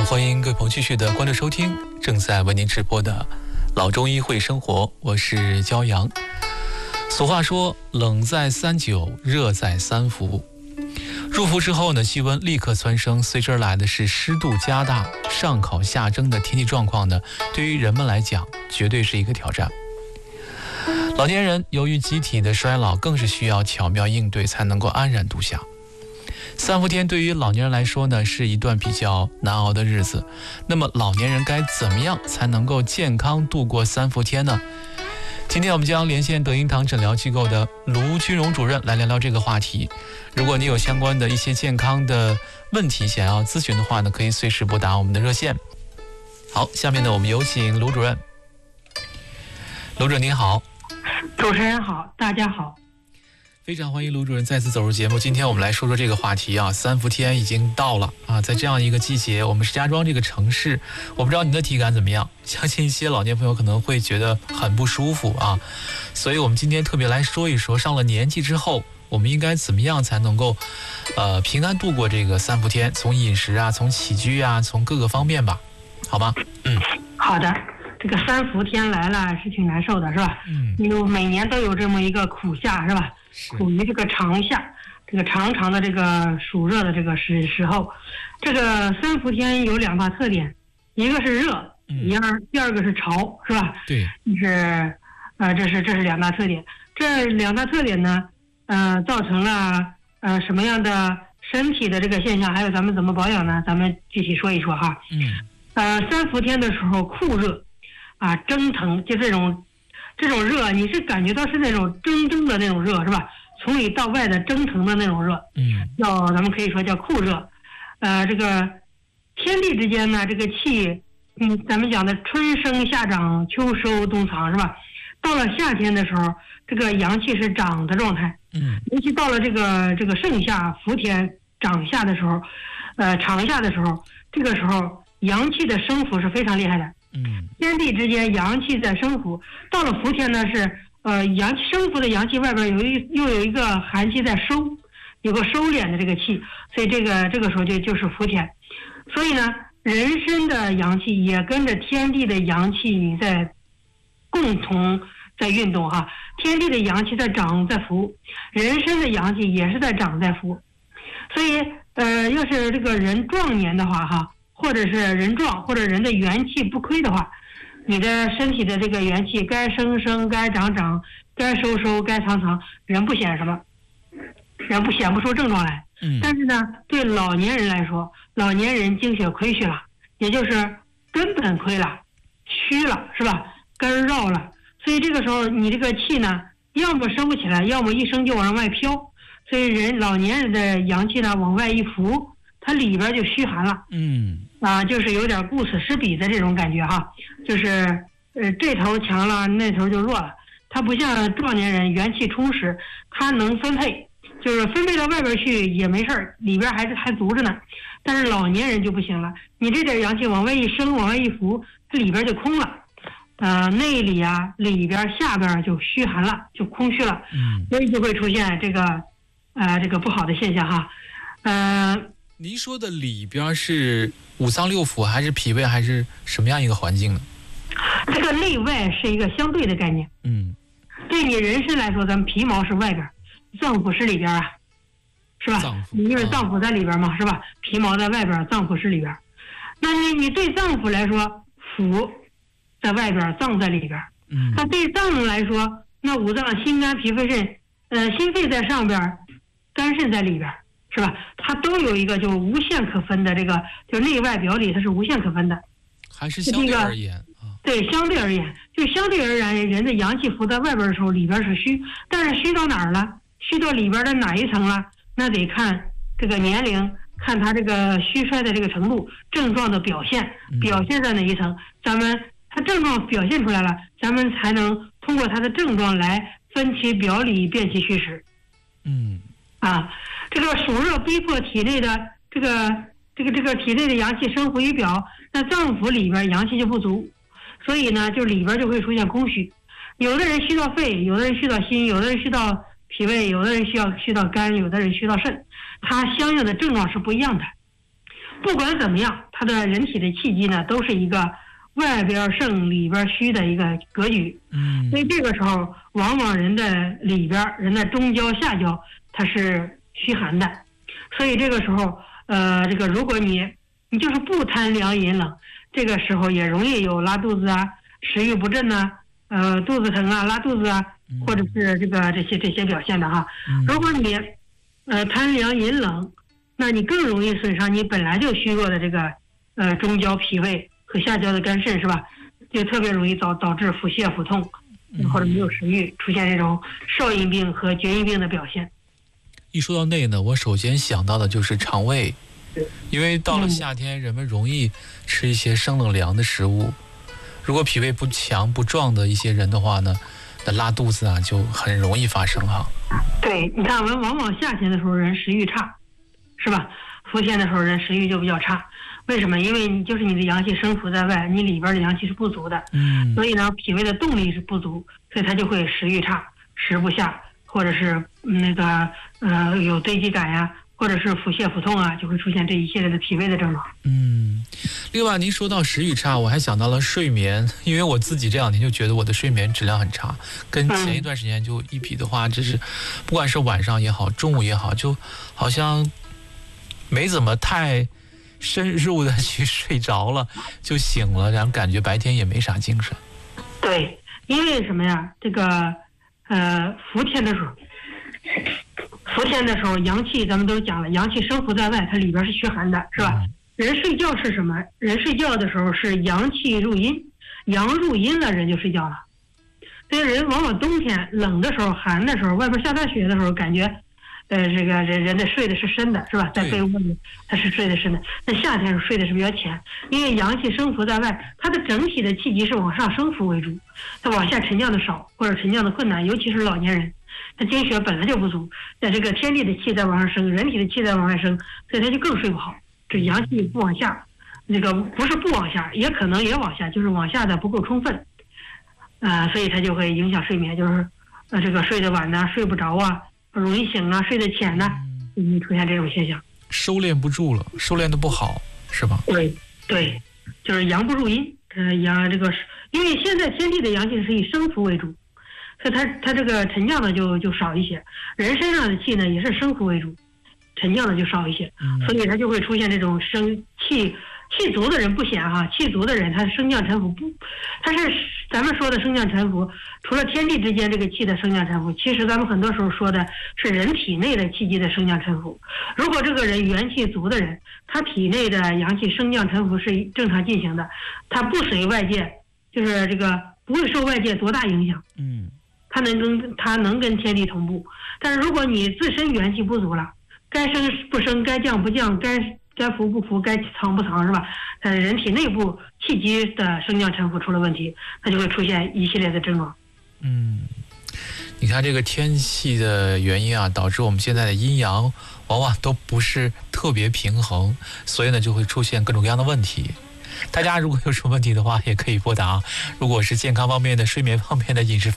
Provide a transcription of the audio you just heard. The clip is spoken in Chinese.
欢迎各位朋友继续的关注收听正在为您直播的老中医会生活，我是焦阳。俗话说，冷在39，热在3伏。入伏之后呢，气温立刻蹿升，随之而来的是湿度加大，上烤下蒸的天气状况呢，对于人们来讲绝对是一个挑战。老年人由于机体的衰老，更是需要巧妙应对，才能够安然度夏。3伏天对于老年人来说呢，是一段比较难熬的日子。那么老年人该怎么样才能够健康度过3伏天呢？今天我们将连线德音堂诊疗机构的卢军荣主任来聊聊这个话题。如果你有相关的一些健康的问题想要咨询的话呢，可以随时拨打我们的热线。好，下面呢我们有请卢主任。卢主任您好。 主持人好，大家好。 非常欢迎卢主任再次走入节目。今天我们来说说这个话题啊，3伏天已经到了啊，在这样一个季节，我们石家庄这个城市，我不知道您的体感怎么样，相信一些老年朋友可能会觉得很不舒服啊，所以我们今天特别来说一说，上了年纪之后，我们应该怎么样才能够平安度过这个3伏天，从饮食啊，从起居啊，从各个方面吧，好吗？ 好的。这个3伏天来了是挺难受的，是吧？因为每年都有这么一个苦夏，是吧？苦于这个长夏，这个长长的这个暑热的这个时候，这个3伏天有2大特点，一个是热，第二个是潮，是吧？ 对， 就是这是2大特点。这2大特点呢，造成了什么样的身体的这个现象，还有咱们怎么保养呢？咱们具体说一说哈。3伏天的时候酷热。蒸腾，就这种热，你是感觉到是那种蒸的那种热，是吧？从里到外的蒸腾的那种热，咱们可以说叫酷热。这个天地之间呢，这个气，咱们讲的春生夏长秋收冬藏，是吧？到了夏天的时候，这个阳气是长的状态，尤其到了这个盛夏伏天长夏的时候，长夏的时候，这个时候阳气的升伏是非常厉害的。天地之间阳气在升伏，到了伏天呢是阳气升伏的阳气外边又有一个寒气在收，有个收敛的这个气，所以这个时候就是伏天。所以呢，人参的阳气也跟着天地的阳气在共同在运动哈。天地的阳气在长在伏，人参的阳气也是在长在伏。所以要是这个人壮年的话哈，或者是人壮，或者人的元气不亏的话，你的身体的这个元气该生，该长，该收，该藏，人不显什么，人不显不出症状来。但是呢，对老年人来说，老年人精血亏虚了，也就是根本亏了，虚了，是吧？根绕了，所以这个时候你这个气呢，要么升不起来，要么一升就往外飘，所以老年人的阳气呢往外一浮，它里边就虚寒了。就是有点顾此失彼的这种感觉哈，就是这头强了，那头就弱了。它不像壮年人元气充实，它能分配，就是分配到外边去也没事儿，里边还足着呢。但是老年人就不行了，你这点阳气往外一升，往外一浮，这里边就空了。内里啊，里边下边就虚寒了，就空虚了。所以就会出现这个不好的现象哈。 您说的里边是五脏六腑还是脾胃还是什么样一个环境呢？ 这个内外是一个相对的概念。对你人参来说，咱们皮毛是外边，脏腑是里边啊，是吧？因为脏腑在里边嘛，是吧？皮毛在外边，脏腑是里边。那你对脏腑来说，腑在外边，脏在里边。那对脏来说，那五脏心肝脾肺肾，心肺在上边，肝肾在里边。是吧？它都有一个就无限可分的这个，就内外表里它是无限可分的， 还是相对而言对，相对而言，就相对而言，人的阳气浮在外边的时候，里边是虚，但是虚到哪儿了？虚到里边的哪一层了？那得看这个年龄，看他这个虚衰的这个程度，症状的表现在哪一层？他症状表现出来了，咱们才能通过他的症状来分其表里，辨其虚实。这个暑热逼迫体内的这个体内的阳气升浮于表，那脏腑里边阳气就不足，所以呢，就里边就会出现空虚。有的人虚到肺，有的人虚到心，有的人虚到脾胃，有的人虚到肝，有的人虚到肾，它相应的症状是不一样的。 不管怎么样，它的人体的气机呢，都是一个外边盛里边虚的一个格局。所以这个时候，往往人的里边，人的中焦下焦，它是虚寒的。所以这个时候，这个如果你就是不贪凉饮冷，这个时候也容易有拉肚子啊、食欲不振呐、肚子疼啊、拉肚子啊，或者是这些表现的哈。如果你贪凉饮冷，那你更容易损伤你本来就虚弱的这个中焦脾胃和下焦的肝肾，是吧？就特别容易导致腹泻、腹痛，或者没有食欲，出现这种少阴病和厥阴病的表现。 一说到内呢，我首先想到的就是肠胃，因为到了夏天，人们容易吃一些生冷凉的食物。如果脾胃不强不壮的一些人的话呢，那拉肚子啊就很容易发生哈。 对，你看，往往夏天的时候人食欲差，是吧？伏天的时候人食欲就比较差。为什么？因为你的阳气生伏在外，你里边的阳气是不足的，所以呢，脾胃的动力是不足，所以它就会食欲差、食不下，或者是有堆积感呀，或者是腹泻、腹痛啊，就会出现这一系列的脾胃的症状。 另外，您说到食欲差，我还想到了睡眠，因为我自己这两天就觉得我的睡眠质量很差，跟前一段时间就一比的话，就是不管是晚上也好，中午也好，就好像没怎么太深入的去睡着了，就醒了，然后感觉白天也没啥精神。 对，因为什么呀？这个伏天的时候，阳气咱们都讲了，阳气生伏在外，它里边是虚寒的，是吧？人睡觉是什么？人睡觉的时候是阳气入阴，阳入阴了，人就睡觉了。所以人往往冬天冷的时候、寒的时候，外边下大雪的时候，感觉这个人的睡的是深的，是吧？在被窝里他是睡的深的。那夏天是睡的是比较浅，因为阳气生伏在外，它的整体的气机是往上升伏为主，它往下沉降的少，或者沉降的困难，尤其是老年人，他精血本来就不足，在这个天地的气在往上升，人体的气在往外升，所以他就更睡不好。这阳气不往下，那个不是不往下，也可能也往下，就是往下的不够充分，所以它就会影响睡眠，就是这个睡得晚呐，睡不着啊，容易醒啊，睡得浅呐，出现这种现象。 收敛不住了，收敛的不好，是吧？ 对，就是阳不入阴，阳这个，因为现在天地的阳气是以生伏为主，所以它这个沉降的就少一些，人身上的气呢也是生伏为主。沉降的就少一些，所以它就会出现这种气足的人不显哈，气足的人他升降沉浮不，他是咱们说的升降沉浮，除了天地之间这个气的升降沉浮，其实咱们很多时候说的是人体内的气机的升降沉浮。如果这个人元气足的人，他体内的阳气升降沉浮是正常进行的，他不随外界，就是这个不会受外界多大影响，他能跟天地同步。但是如果你自身元气不足了，该升不升，该降不降，该伏不伏，该藏不藏，是吧？人体内部气机的升降沉浮出了问题，它就会出现一系列的症状。 你看这个天气的原因啊，导致我们现在的阴阳往往都不是特别平衡，所以呢就会出现各种各样的问题。大家如果有什么问题的话，也可以拨打。如果是健康方面的、睡眠方面的、饮食方面